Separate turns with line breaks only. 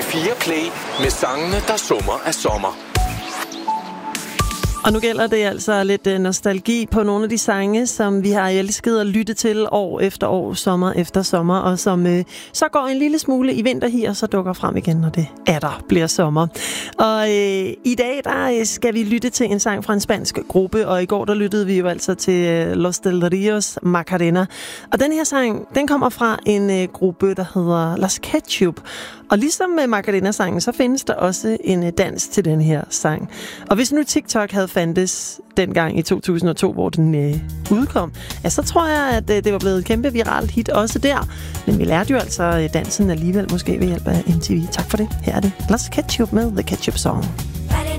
Radio4 Play med sangene, der summer af sommer.
Og nu gælder det altså lidt nostalgi på nogle af de sange, som vi har elsket at lytte til år efter år, sommer efter sommer, og som så går en lille smule i vinterhi, og så dukker frem igen, når det bliver sommer. Og i dag, der skal vi lytte til en sang fra en spansk gruppe, og i går, der lyttede vi jo altså til Los Del Rios Macarena. Og den her sang, den kommer fra en gruppe, der hedder Las Ketchup. Og ligesom med Macarena-sangen, så findes der også en dans til den her sang. Og hvis nu TikTok havde fandtes dengang i 2002, hvor den udkom, ja, så tror jeg, at det var blevet et kæmpe viralt hit også der. Men vi lærte jo altså dansen alligevel, måske ved hjælp af MTV. Tak for det. Her er det Las Ketchup med The Ketchup Song.